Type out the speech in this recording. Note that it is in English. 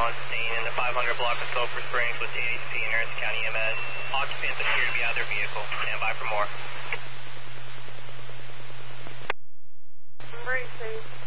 on scene in the 500 block of Sulphur Springs with ADC and Ernst County EMS. Occupants appear to be out of their vehicle. Stand by for more. Embracing.